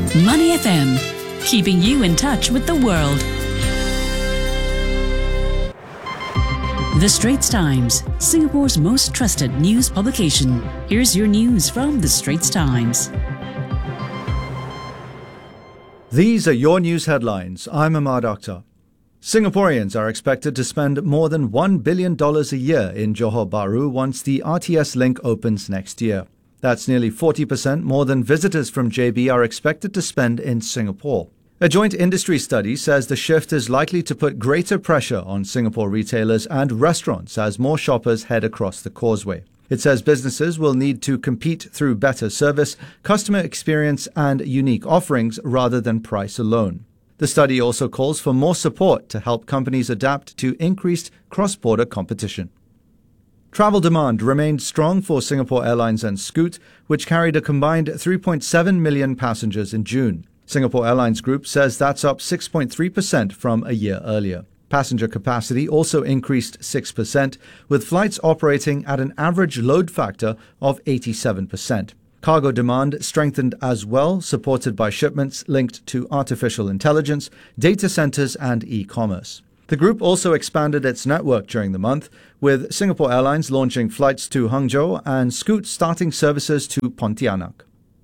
Money FM, keeping you in touch with the world. The Straits Times, Singapore's most trusted news publication. Here's your news from The Straits Times. These are your news headlines. I'm Ahmad Akhtar. Singaporeans are expected to spend more than $1 billion a year in Johor Bahru once the RTS link opens next year. That's nearly 40% more than visitors from JB are expected to spend in Singapore. A joint industry study says the shift is likely to put greater pressure on Singapore retailers and restaurants as more shoppers head across the causeway. It says businesses will need to compete through better service, customer experience, and unique offerings rather than price alone. The study also calls for more support to help companies adapt to increased cross-border competition. Travel demand remained strong for Singapore Airlines and Scoot, which carried a combined 3.7 million passengers in June. Singapore Airlines Group says that's up 6.3% from a year earlier. Passenger capacity also increased 6%, with flights operating at an average load factor of 87%. Cargo demand strengthened as well, supported by shipments linked to artificial intelligence, data centers, and e-commerce. The group also expanded its network during the month, with Singapore Airlines launching flights to Hangzhou and Scoot starting services to Pontianak.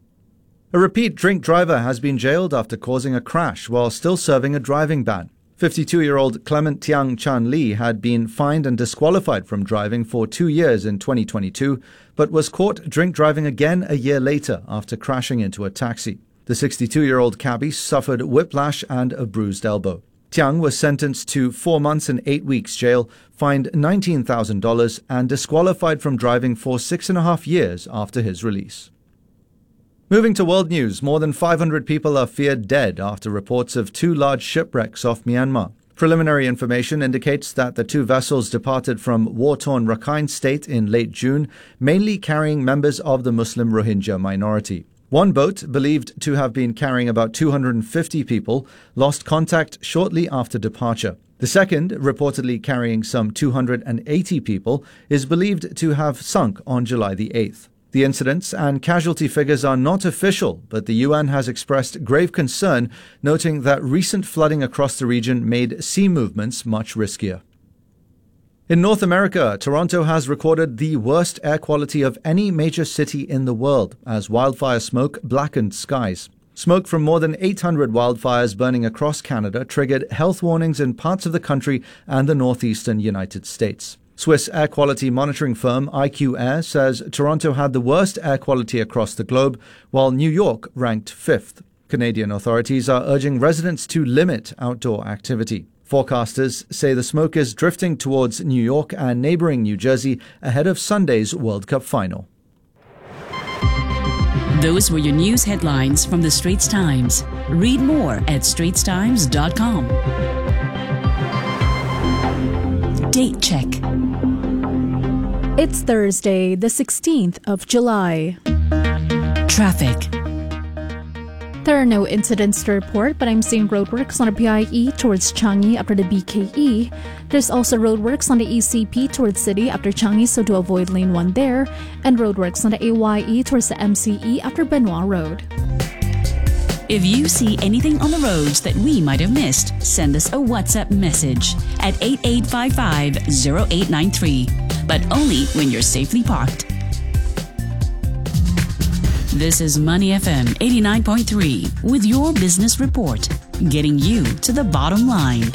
A repeat drink driver has been jailed after causing a crash while still serving a driving ban. 52-year-old Clement Tiang Chan Lee had been fined and disqualified from driving for 2 years in 2022, but was caught drink driving again a year later after crashing into a taxi. The 62-year-old cabbie suffered whiplash and a bruised elbow. Tiang was sentenced to 4 months and 8 weeks jail, fined $19,000 and disqualified from driving for 6.5 years after his release. Moving to world news, more than 500 people are feared dead after reports of 2 large shipwrecks off Myanmar. Preliminary information indicates that the 2 vessels departed from war-torn Rakhine State in late June, mainly carrying members of the Muslim Rohingya minority. One boat, believed to have been carrying about 250 people, lost contact shortly after departure. The second, reportedly carrying some 280 people, is believed to have sunk on July the 8th. The incidents and casualty figures are not official, but the UN has expressed grave concern, noting that recent flooding across the region made sea movements much riskier. In North America, Toronto has recorded the worst air quality of any major city in the world as wildfire smoke blackened skies. Smoke from more than 800 wildfires burning across Canada triggered health warnings in parts of the country and the northeastern United States. Swiss air quality monitoring firm IQ Air says Toronto had the worst air quality across the globe, while New York ranked 5th. Canadian authorities are urging residents to limit outdoor activity. Forecasters say the smoke is drifting towards New York and neighboring New Jersey ahead of Sunday's World Cup final. Those were your news headlines from The Straits Times. Read more at straitstimes.com. Date check. It's Thursday, the 16th of July. Traffic. There are no incidents to report, but I'm seeing roadworks on the PIE towards Changi after the BKE. There's also roadworks on the ECP towards City after Changi, so to avoid lane 1 there, and roadworks on the AYE towards the MCE after Benoit Road. If you see anything on the roads that we might have missed, send us a WhatsApp message at 8855-0893, but only when you're safely parked. This is Money FM 89.3 with your business report, getting you to the bottom line.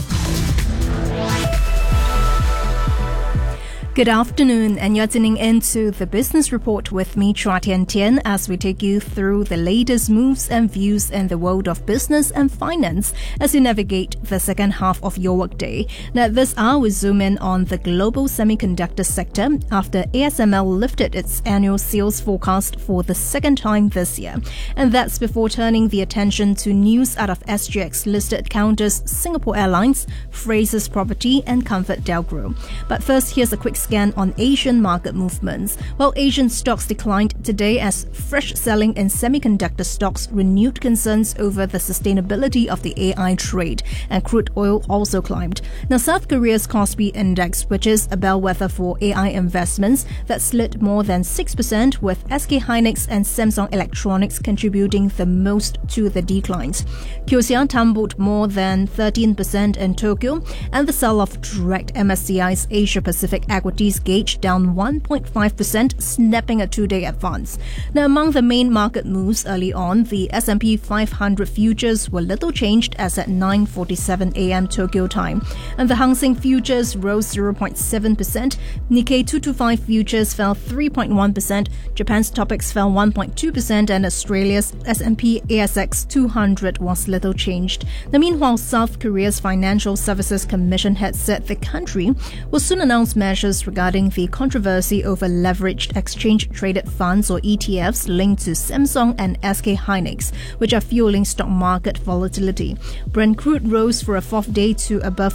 Good afternoon, and you're tuning into the Business Report with me, Chua Tian Tian, as we take you through the latest moves and views in the world of business and finance as you navigate the second half of your workday. Now, this hour we zoom in on the global semiconductor sector after ASML lifted its annual sales forecast for the second time this year. And that's before turning the attention to news out of SGX-listed counters Singapore Airlines, Frasers Property and ComfortDelGro. But first, here's a quick scan on Asian market movements. While Asian stocks declined today as fresh selling in semiconductor stocks renewed concerns over the sustainability of the AI trade, and crude oil also climbed. Now, South Korea's Kospi Index, which is a bellwether for AI investments, that slid more than 6%, with SK Hynix and Samsung Electronics contributing the most to the declines. Kyosia tumbled more than 13% in Tokyo, and the sell-off dragged MSCI's Asia-Pacific equities gauge down 1.5%, snapping a two-day advance. Now, among the main market moves early on, the S&P 500 futures were little changed as at 9:47 a.m. Tokyo time, and the Hang Seng futures rose 0.7%, Nikkei 225 futures fell 3.1%, Japan's Topix fell 1.2%, and Australia's S&P ASX 200 was little changed. Now, meanwhile, South Korea's Financial Services Commission had said the country will soon announce measures regarding the controversy over leveraged exchange-traded funds or ETFs linked to Samsung and SK Hynix, which are fueling stock market volatility. Brent crude rose for a fourth day to above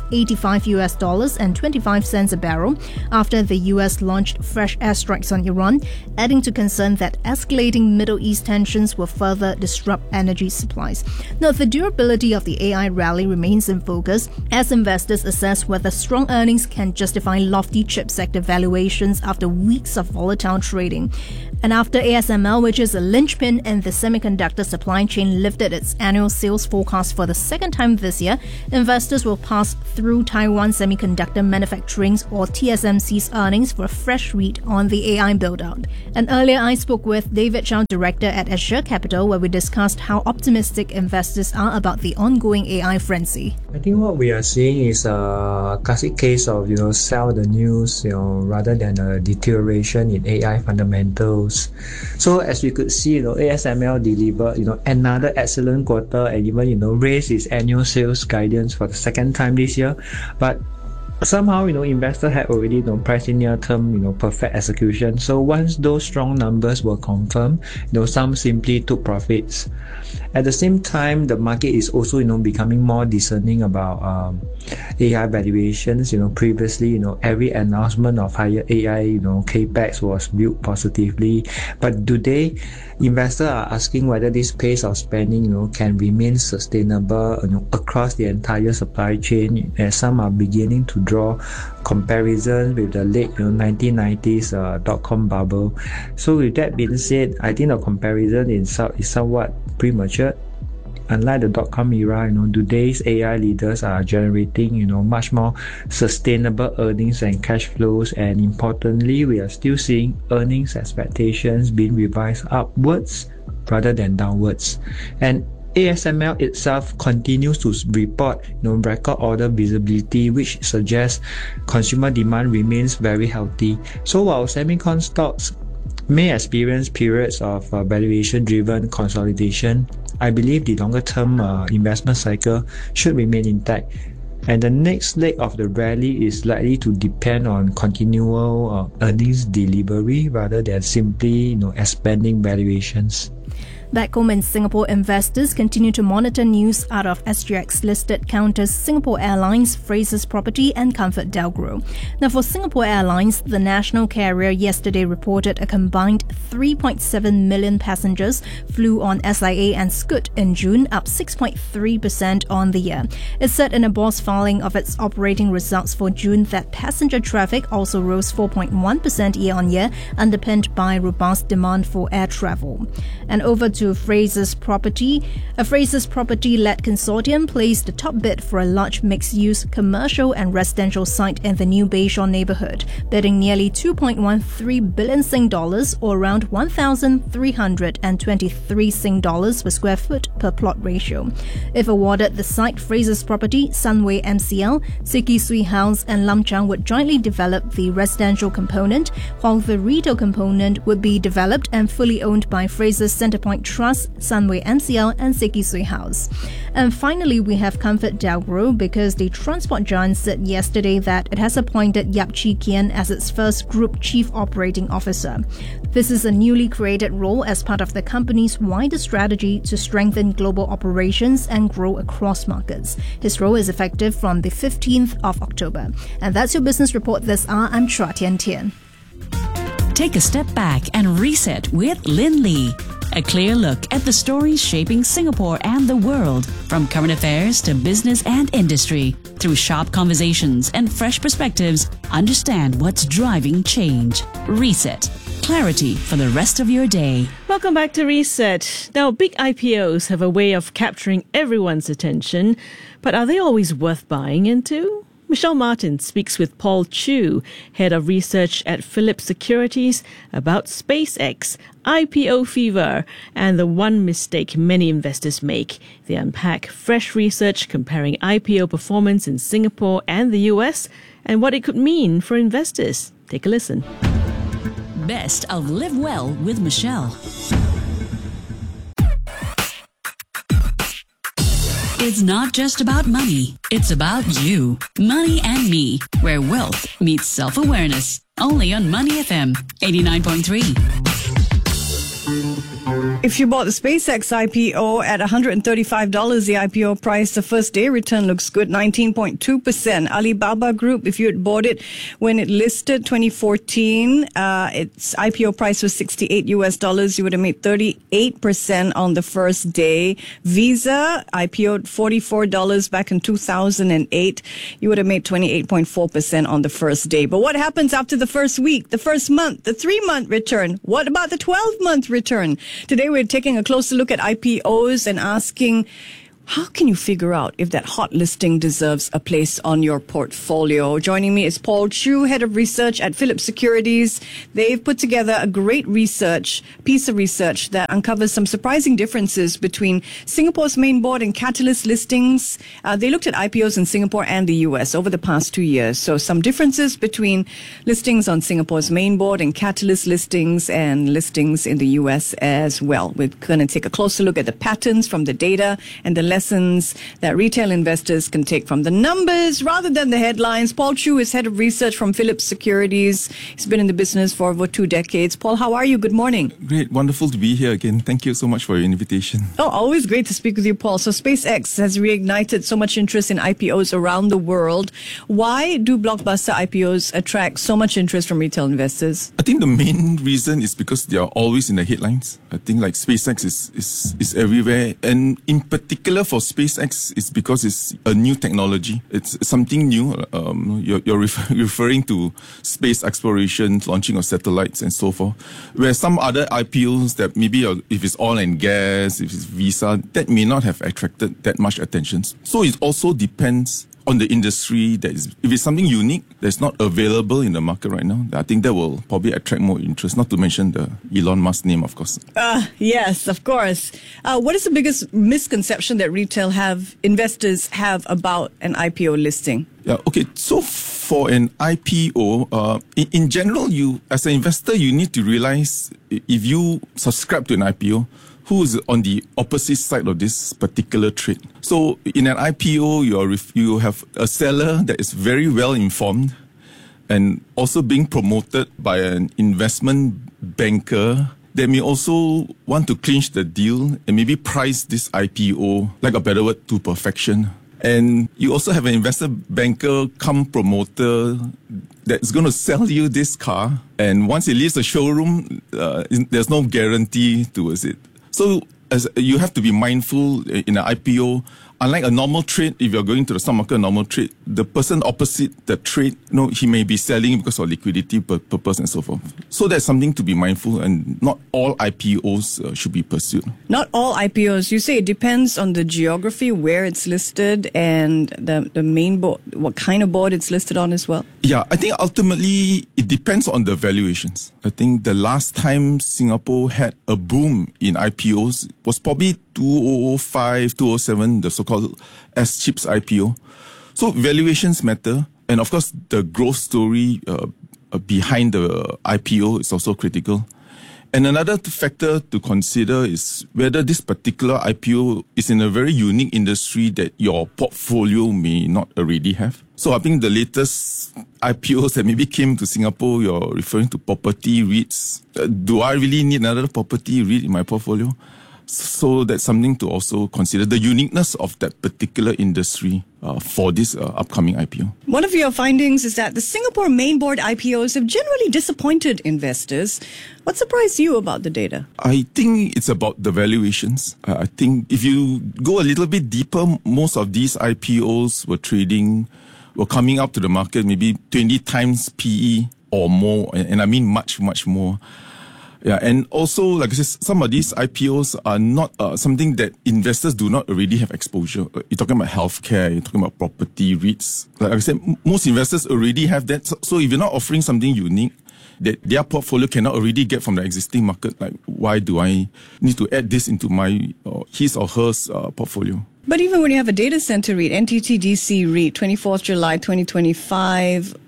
$85 and 25 cents a barrel after the US launched fresh airstrikes on Iran, adding to concern that escalating Middle East tensions will further disrupt energy supplies. Now, the durability of the AI rally remains in focus as investors assess whether strong earnings can justify lofty chip sector valuations after weeks of volatile trading. And after ASML, which is a linchpin in the semiconductor supply chain, lifted its annual sales forecast for the second time this year, investors will pass through Taiwan Semiconductor Manufacturing's or TSMC's earnings for a fresh read on the AI build-out. And earlier I spoke with David Chow, director at Azure Capital, where we discussed how optimistic investors are about the ongoing AI frenzy. I think what we are seeing is a classic case of, sell the news, rather than a deterioration in AI fundamentals. So as we could see, ASML delivered, another excellent quarter and even, raised its annual sales guidance for the second time this year. But somehow, investors had already priced in near-term, perfect execution. So once those strong numbers were confirmed, some simply took profits. At the same time, the market is also, becoming more discerning about AI valuations. Previously, every announcement of higher AI, capex was viewed positively. But today, investors are asking whether this pace of spending, can remain sustainable, across the entire supply chain, as some are beginning to draw comparisons with the late 1990s dot-com bubble. So with that being said, I think the comparison is somewhat premature. Unlike the dot-com era, today's AI leaders are generating, much more sustainable earnings and cash flows, and importantly, we are still seeing earnings expectations being revised upwards rather than downwards. And ASML itself continues to report record order visibility, which suggests consumer demand remains very healthy. So while semicon stocks may experience periods of valuation-driven consolidation, I believe the longer-term investment cycle should remain intact. And the next leg of the rally is likely to depend on continual earnings delivery rather than simply expanding valuations. Back home in Singapore, investors continue to monitor news out of SGX-listed counters Singapore Airlines, Frasers Property and ComfortDelGro. Now, for Singapore Airlines, the national carrier yesterday reported a combined 3.7 million passengers flew on SIA and Scoot in June, up 6.3% on the year. It said in a boss filing of its operating results for June that passenger traffic also rose 4.1% year-on-year, underpinned by robust demand for air travel. And over to Frasers Property. A Frasers Property-led consortium placed the top bid for a large mixed-use commercial and residential site in the new Bayshore neighbourhood, bidding nearly 2.13 billion Sing dollars, or around 1,323 Sing dollars per square foot per plot ratio. If awarded the site, Frasers Property, Sunway MCL, Siki Sui House and Lam Chang would jointly develop the residential component, while the retail component would be developed and fully owned by Frasers Centrepoint Trust, Sunway MCL, and Sekisui House. And finally, we have Comfort Delgro because the transport giant said yesterday that it has appointed Yap Chi Kian as its first Group Chief Operating Officer. This is a newly created role as part of the company's wider strategy to strengthen global operations and grow across markets. His role is effective from the 15th of October. And that's your business report this hour. I'm Chua Tian Tian. Take a step back and reset with Lin Lee. A clear look at the stories shaping Singapore and the world, from current affairs to business and industry. Through sharp conversations and fresh perspectives, understand what's driving change. Reset. Clarity for the rest of your day. Welcome back to Reset. Now, big IPOs have a way of capturing everyone's attention, but are they always worth buying into? Michelle Martin speaks with Paul Chew, Head of Research at Phillip Securities, about SpaceX, IPO fever, and the one mistake many investors make. They unpack fresh research comparing IPO performance in Singapore and the US and what it could mean for investors. Take a listen. Best of Live Well with Michelle. It's not just about money. It's about you. Money and Me, where wealth meets self-awareness. Only on Money FM 89.3. If you bought the SpaceX IPO at $135, the IPO price, the first day return looks good, 19.2%. Alibaba Group, if you had bought it when it listed 2014, its IPO price was $68, you would have made 38% on the first day. Visa IPO'd $44 back in 2008, you would have made 28.4% on the first day. But what happens after the first week, the first month, the 3-month return? What about the 12-month return? Today we're taking a closer look at IPOs and asking, how can you figure out if that hot listing deserves a place on your portfolio? Joining me is Paul Chew, Head of Research at Phillip Securities. They've put together a great piece of research that uncovers some surprising differences between Singapore's main board and Catalyst listings. They looked at IPOs in Singapore and the US over the past 2 years. So some differences between listings on Singapore's main board and Catalyst listings and listings in the US as well. We're going to take a closer look at the patterns from the data and the lessons that retail investors can take from the numbers rather than the headlines. Paul Chew is Head of Research from Phillip Securities. He's been in the business for over 2 decades. Paul, how are you? Good morning. Great. Wonderful to be here again. Thank you so much for your invitation. Oh, always great to speak with you, Paul. So SpaceX has reignited so much interest in IPOs around the world. Why do blockbuster IPOs attract so much interest from retail investors? I think the main reason is because they are always in the headlines. I think like SpaceX is everywhere. And in particular for SpaceX, it's because it's a new technology. It's something new. You're referring to space exploration, launching of satellites and so forth. Where some other IPOs that maybe if it's oil and gas, if it's Visa, that may not have attracted that much attention. So it also depends on the industry. That is, if it's something unique that's not available in the market right now, I think that will probably attract more interest, not to mention the Elon Musk name, of course. Yes, of course. What is the biggest misconception that retail investors have about an IPO listing? Yeah, okay. So for an IPO, in general, you as an investor, you need to realize if you subscribe to an IPO, who is on the opposite side of this particular trade. So in an IPO, you have a seller that is very well informed and also being promoted by an investment banker that may also want to clinch the deal and maybe price this IPO, like a better word, to perfection. And you also have an investment banker come promoter that's going to sell you this car. And once it leaves the showroom, there's no guarantee towards it. So as you have to be mindful in an IPO. Unlike a normal trade, if you're going to the stock market, normal trade, the person opposite the trade, he may be selling because of liquidity purpose and so forth. So that's something to be mindful, and not all IPOs should be pursued. Not all IPOs. You say it depends on the geography, where it's listed, and the main board, what kind of board it's listed on as well? Yeah, I think ultimately it depends on the valuations. I think the last time Singapore had a boom in IPOs was probably 2005, 2007, the so-called S-Chips IPO. So valuations matter. And of course, the growth story behind the IPO is also critical. And another factor to consider is whether this particular IPO is in a very unique industry that your portfolio may not already have. So I think the latest IPOs that maybe came to Singapore, you're referring to property REITs. Do I really need another property REIT in my portfolio? So that's something to also consider, the uniqueness of that particular industry for this upcoming IPO. One of your findings is that the Singapore main board IPOs have generally disappointed investors. What surprised you about the data? I think it's about the valuations. I think if you go a little bit deeper, most of these IPOs were coming up to the market maybe 20 times PE or more, and I mean much, much more. Yeah, and also, like I said, some of these IPOs are not something that investors do not already have exposure. You're talking about healthcare, you're talking about property REITs. Like I said, most investors already have that. So if you're not offering something unique that their portfolio cannot already get from the existing market, like why do I need to add this into my his or hers portfolio? But even when you have a data center REIT, NTT-DC REIT, 24th July 2025,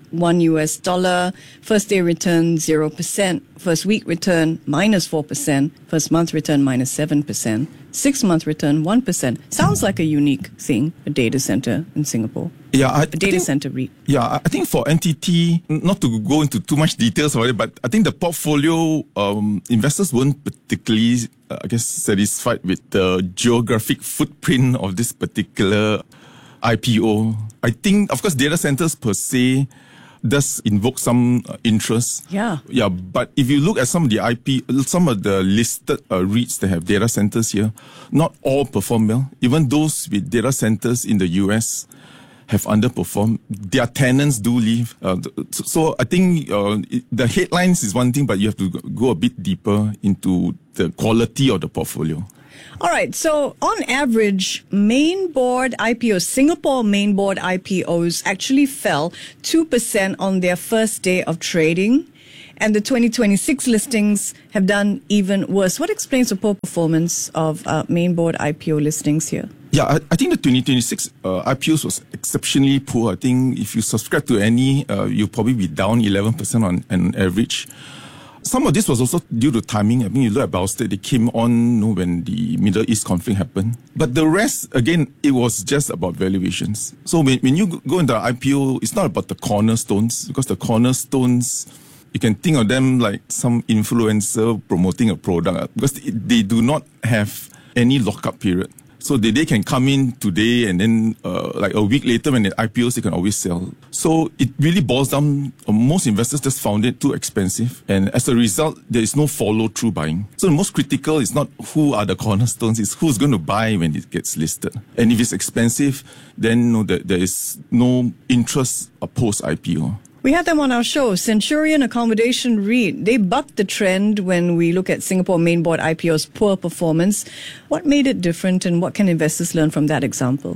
$1, first day return 0%, first week return -4%, first month return -7%, 6 month return 1%. Sounds like a unique thing, a data center in Singapore. Yeah, a data center REIT. Yeah, I think for NTT, not to go into too much details about it, but I think the portfolio investors weren't particularly, satisfied with the geographic footprint of this particular IPO. I think, of course, data centers per se does invoke some interest. Yeah. Yeah, but if you look at some of the listed REITs that have data centers here, not all perform well. Even those with data centers in the US have underperformed. Their tenants do leave. So I think the headlines is one thing, but you have to go a bit deeper into the quality of the portfolio. All right. So on average, main board IPOs, Singapore main board IPOs actually fell 2% on their first day of trading. And the 2026 listings have done even worse. What explains the poor performance of main board IPO listings here? Yeah, I think the 2026 IPOs was exceptionally poor. I think if you subscribe to any, you'll probably be down 11% on average. Some of this was also due to timing. I mean, you look at Baostate, they came on when the Middle East conflict happened. But the rest, again, it was just about valuations. So when you go into the IPO, it's not about the cornerstones, because the cornerstones, you can think of them like some influencer promoting a product, because they do not have any lockup period. So they can come in today and then like a week later when the IPOs, they can always sell. So it really boils down, most investors just found it too expensive. And as a result, there is no follow-through buying. So the most critical is not who are the cornerstones, it's who's going to buy when it gets listed. And if it's expensive, then there is no interest post-IPO. We had them on our show, Centurion Accommodation REIT. They bucked the trend when we look at Singapore main board IPO's poor performance. What made it different, and what can investors learn from that example?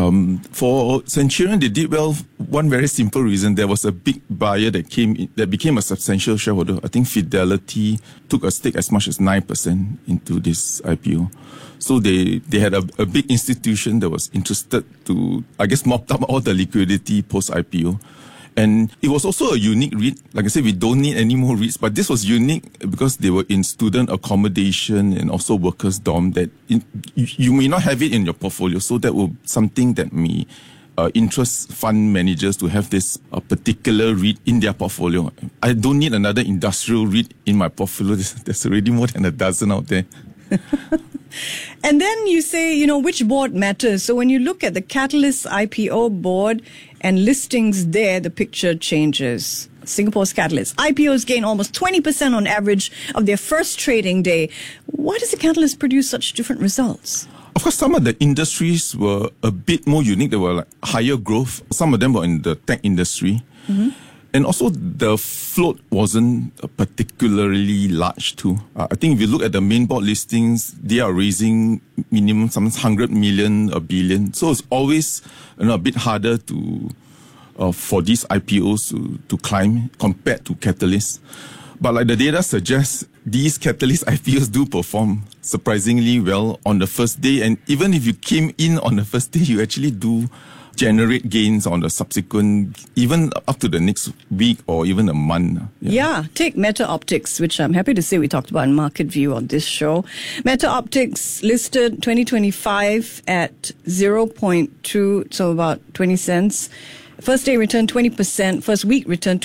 For Centurion, they did well. One very simple reason: there was a big buyer that came in, that became a substantial shareholder. I think Fidelity took a stake as much as 9% into this IPO. So they had a big institution that was interested to, I guess, mop up all the liquidity post-IPO. And it was also a unique REIT. Like I said, we don't need any more REITs, but this was unique because they were in student accommodation and also workers' dorm that you may not have it in your portfolio. So that will something that may interest fund managers to have this particular REIT in their portfolio. I don't need another industrial REIT in my portfolio. There's already more than a dozen out there. And then you say, which board matters. So when you look at the Catalyst IPO board and listings there, the picture changes. Singapore's Catalyst IPOs gain almost 20% on average of their first trading day. Why does the Catalyst produce such different results? Of course, some of the industries were a bit more unique. They were like higher growth. Some of them were in the tech industry. Mm-hmm. And also, the float wasn't particularly large too. I think if you look at the main board listings, they are raising minimum some 100 million, a billion. So it's always a bit harder for these IPOs to climb compared to Catalyst. But like the data suggests, these Catalyst IPOs do perform surprisingly well on the first day. And even if you came in on the first day, you actually do generate gains on the subsequent, even up to the next week or even a month. Yeah, take Meta Optics, which I'm happy to say we talked about in Market View on this show. Meta Optics listed 2025 at 0.2, so about 20 cents. First day return 20%, first week return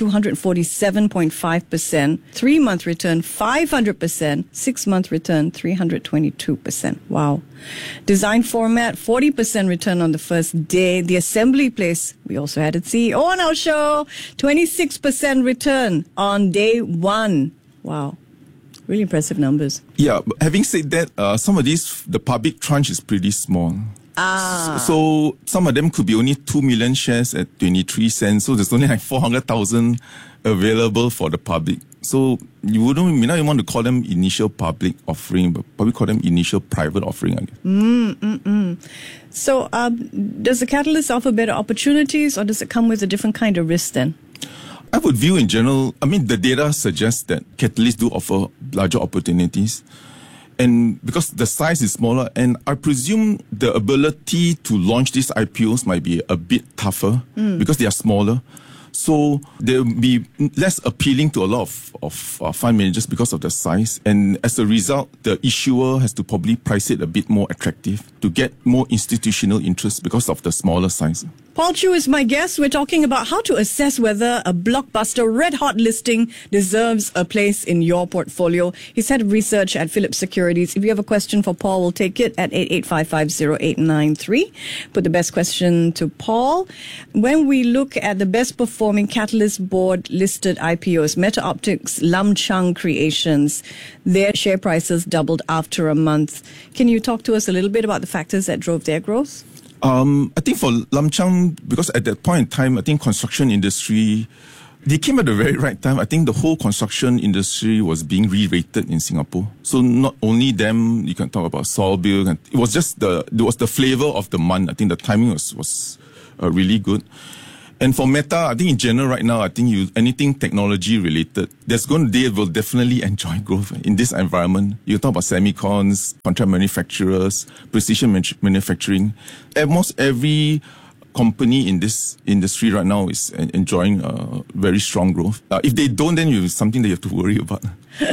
247.5%, 3-month return 500%, 6-month return 322%. Wow. Design format 40% return on the first day. The assembly place, we also had its CEO on our show, 26% return on day one. Wow. Really impressive numbers. Yeah, but having said that, some of these, the public tranche is pretty small. So some of them could be only 2 million shares at 23 cents. So there's only like 400,000 available for the public. So you may not even want to call them initial public offering, but probably call them initial private offering, I guess. So does the Catalyst offer better opportunities, or does it come with a different kind of risk then? I would view in general, the data suggests that Catalysts do offer larger opportunities. And because the size is smaller, and I presume the ability to launch these IPOs might be a bit tougher because they are smaller. So they'll be less appealing to a lot of fund managers because of the size. And as a result, the issuer has to probably price it a bit more attractive to get more institutional interest because of the smaller size. Paul Chu is my guest. We're talking about how to assess whether a blockbuster red-hot listing deserves a place in your portfolio. He's head of research at Phillips Securities. If you have a question for Paul, we'll take it at 88550893. Put the best question to Paul. When we look at the best performing Catalyst board-listed IPOs, Meta Optics, Lam Chang Creations, their share prices doubled after a month. Can you talk to us a little bit about the factors that drove their growth? I think for Lam Chang, because at that point in time, I think construction industry, they came at the very right time. I think the whole construction industry was being re-rated in Singapore. So not only them, you can talk about Solbil. It was just the flavor of the month. I think the timing was really good. And for Meta, I think in general right now, I think anything technology related, they will definitely enjoy growth in this environment. You talk about semicons, contract manufacturers, precision manufacturing. Almost every company in this industry right now is enjoying very strong growth. If they don't, then it's something that you have to worry about.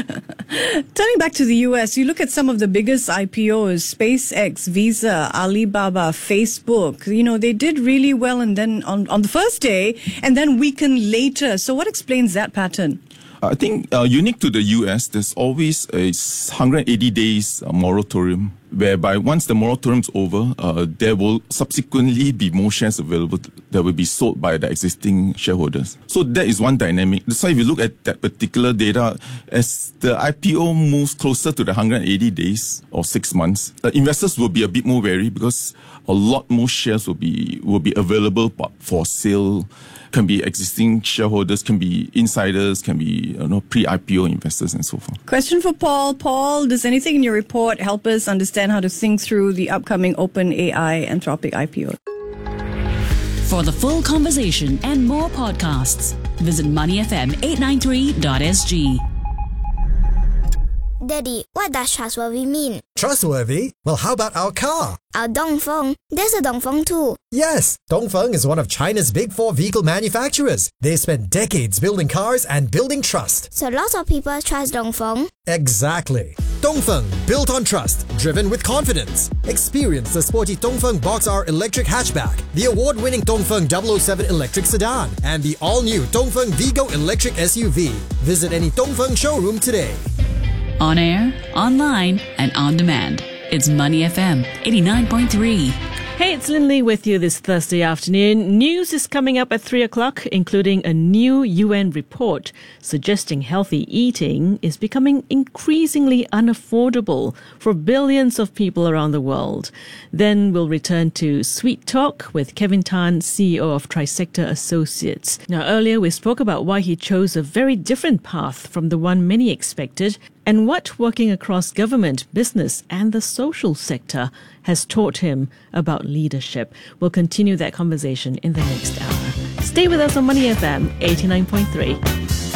Turning back to the US, you look at some of the biggest IPOs, SpaceX, Visa, Alibaba, Facebook. They did really well and then on the first day and then weakened later. So what explains that pattern? I think unique to the US, there's always a 180 days moratorium, whereby once the moratorium is over, there will subsequently be more shares available that will be sold by the existing shareholders. So that is one dynamic. That's why if you look at that particular data, as the IPO moves closer to the 180 days or 6 months, investors will be a bit more wary because a lot more shares will be available for sale. Can be existing shareholders, can be insiders, can be pre-IPO investors and so forth. Question for Paul. Paul, does anything in your report help us understand how to think through the upcoming OpenAI Anthropic IPO? For the full conversation and more podcasts, visit moneyfm893.sg. Daddy, what does trustworthy mean? Trustworthy? Well, how about our car? Our Dongfeng. There's a Dongfeng too. Yes, Dongfeng is one of China's big 4 vehicle manufacturers. They spent decades building cars and building trust. So lots of people trust Dongfeng? Exactly. Dongfeng, built on trust, driven with confidence. Experience the sporty Dongfeng Box R electric hatchback, the award-winning Dongfeng 007 electric sedan, and the all-new Dongfeng Vigo electric SUV. Visit any Dongfeng showroom today. On air, online, and on demand. It's Money FM 89.3. Hey, it's Lin Lee with you this Thursday afternoon. News is coming up at 3 o'clock, including a new UN report suggesting healthy eating is becoming increasingly unaffordable for billions of people around the world. Then we'll return to Sweet Talk with Kevin Tan, CEO of Trisector Associates. Now, earlier we spoke about why he chose a very different path from the one many expected, and what working across government, business, and the social sector has taught him about leadership. We'll continue that conversation in the next hour. Stay with us on Money FM 89.3.